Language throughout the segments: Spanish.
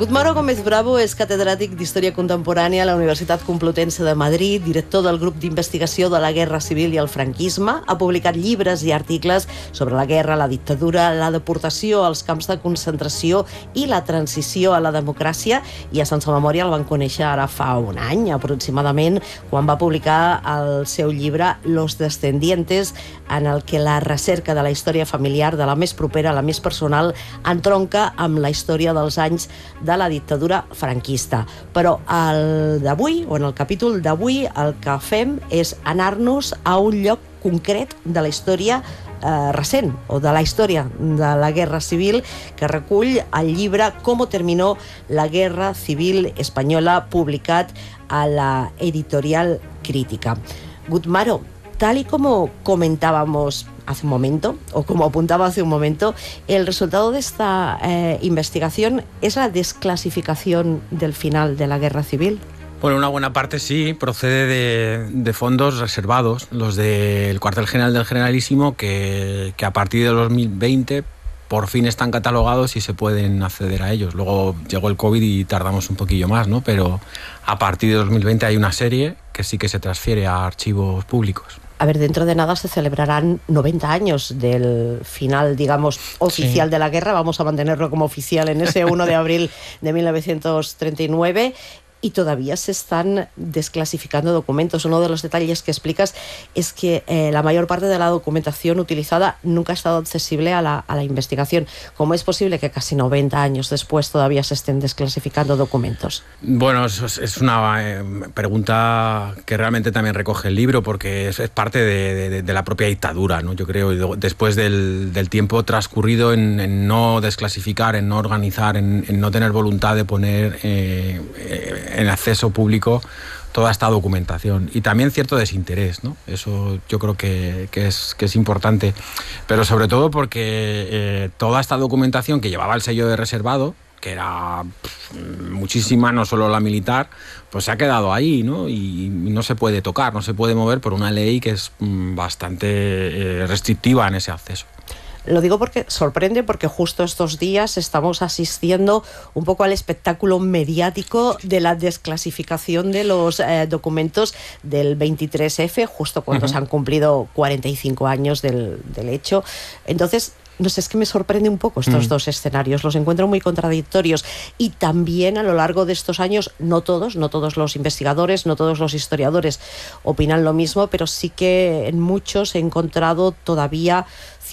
Gutmaro Gómez Bravo és catedràtic d'Història Contemporània a la Universitat Complutense de Madrid, director del grup d'investigació de la Guerra Civil i el franquisme. Ha publicat llibres i articles sobre la guerra, la dictadura, la deportació als camps de concentració i la transició a la democràcia, i a Sense Memòria el van conèixer ara fa un any aproximadament, quan va publicar el seu llibre Los Descendientes, en el que la recerca de la història familiar, de la més propera, la més personal, entronca amb la història dels anys de la dictadura franquista. Però d'avui, o en el capítol d'avui, el que fem és anar-nos a un lloc concret de la història recent, o de la història de la Guerra Civil, que recull el llibre Cómo terminó la Guerra Civil Española, publicat a la Editorial Crítica. Gutmaro, tal y como comentábamos hace un momento, o como apuntaba hace un momento, el resultado de esta investigación es la desclasificación del final de la Guerra Civil. Bueno, una buena parte sí, procede de fondos reservados, los del cuartel general del Generalísimo, que a partir de 2020 por fin están catalogados y se pueden acceder a ellos. Luego llegó el COVID y tardamos un poquillo más, ¿no? Pero a partir de 2020 hay una serie que sí que se transfiere a archivos públicos. A ver, dentro de nada se celebrarán 90 años del final, digamos, oficial de la guerra. Vamos a mantenerlo como oficial en ese 1 de abril de 1939. Y todavía se están desclasificando documentos. Uno de los detalles que explicas es que la mayor parte de la documentación utilizada nunca ha estado accesible a la investigación. ¿Cómo es posible que casi 90 años después todavía se estén desclasificando documentos? Bueno, eso es una pregunta que realmente también recoge el libro, porque es parte de la propia dictadura, ¿no? Yo creo, y después del tiempo transcurrido en no desclasificar, en no organizar, en no tener voluntad de poner en acceso público toda esta documentación, y también cierto desinterés, ¿no? Eso yo creo que es importante, pero sobre todo porque toda esta documentación que llevaba el sello de reservado, que era muchísima, no solo la militar, pues se ha quedado ahí, ¿no? Y no se puede tocar, no se puede mover por una ley que es bastante restrictiva en ese acceso. Lo digo porque sorprende, porque justo estos días estamos asistiendo un poco al espectáculo mediático de la desclasificación de los documentos del 23F, justo cuando se han cumplido 45 años del hecho. Entonces, no sé, es que me sorprende un poco estos dos escenarios, los encuentro muy contradictorios, y también a lo largo de estos años, no todos los investigadores, no todos los historiadores opinan lo mismo, pero sí que en muchos he encontrado todavía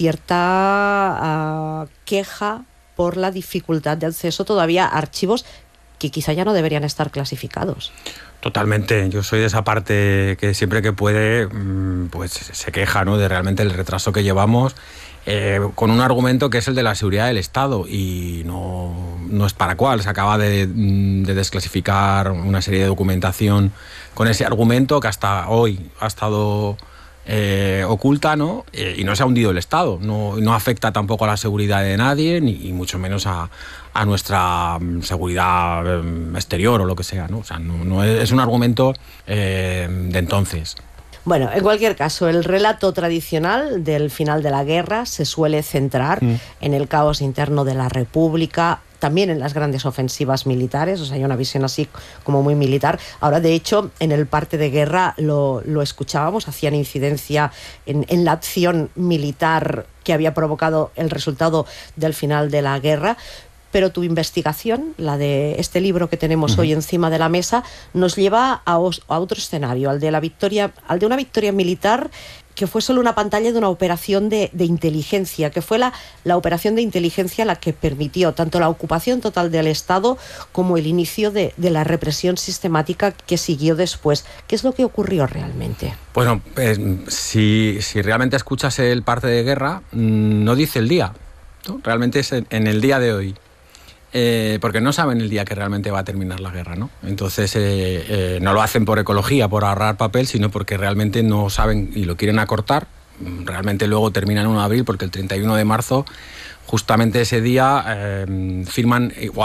cierta queja por la dificultad de acceso todavía a archivos que quizá ya no deberían estar clasificados. Totalmente, yo soy de esa parte que siempre que puede pues se queja, ¿no?, de realmente el retraso que llevamos, con un argumento que es el de la seguridad del Estado, y no es para cual. Se acaba de desclasificar una serie de documentación con ese argumento que hasta hoy ha estado oculta, ¿no? Y no se ha hundido el Estado, no afecta tampoco a la seguridad de nadie, ni mucho menos a nuestra seguridad exterior o lo que sea, ¿no? O sea, no es un argumento de entonces. Bueno, en cualquier caso, el relato tradicional del final de la guerra se suele centrar en el caos interno de la República, también en las grandes ofensivas militares, o sea, hay una visión así como muy militar. Ahora, de hecho, en el parte de guerra lo escuchábamos, hacían incidencia en la acción militar que había provocado el resultado del final de la guerra. Pero tu investigación, la de este libro que tenemos hoy encima de la mesa, nos lleva a otro escenario, al de una victoria militar que fue solo una pantalla de una operación de inteligencia, que fue la operación de inteligencia la que permitió tanto la ocupación total del Estado como el inicio de la represión sistemática que siguió después. ¿Qué es lo que ocurrió realmente? Bueno, si realmente escuchas el parte de guerra, no dice el día, ¿no? Realmente es en el día de hoy. Porque no saben el día que realmente va a terminar la guerra, ¿no? Entonces no lo hacen por ecología, por ahorrar papel, sino porque realmente no saben y lo quieren acortar. Realmente luego termina el 1 de abril, porque el 31 de marzo, justamente ese día, firman